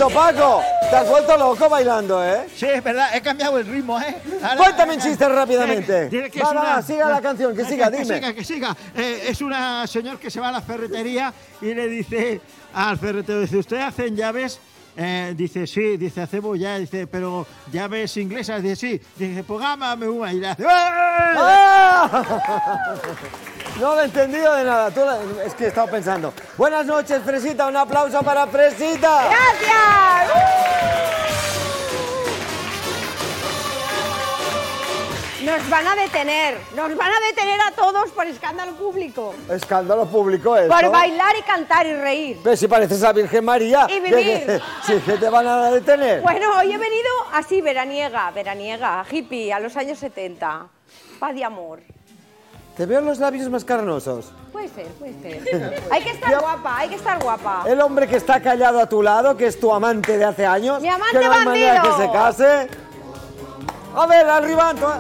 vuelto, Paco? Te has vuelto loco bailando, ¿eh? Sí, es verdad, he cambiado el ritmo, ¿eh? Cuéntame un chiste rápidamente. Va, siga la canción, que siga, dime. Que siga. Es una señor que se va a la ferretería y le dice al ferretero, dice, ¿usted hacen llaves? Dice, sí, dice, hacemos ya, dice, pero llaves inglesas, dice, sí, dice, pues gámame una y le hace... ¡Ah! No lo he entendido de nada, es que he estado pensando. Buenas noches, Fresita, un aplauso para Fresita. ¡Gracias! Nos van a detener a todos por escándalo público. Escándalo público eso. Por bailar y cantar y reír. Pero si pareces a Virgen María. Y vivir. Sí, que te van a detener. Bueno, hoy he venido así, veraniega, hippie, a los años 70. Paz y amor. Te veo los labios más carnosos. Puede ser. Hay que estar guapa, El hombre que está callado a tu lado, que es tu amante de hace años. Mi amante que no hay manera bandido. que se case. A ver, arriba,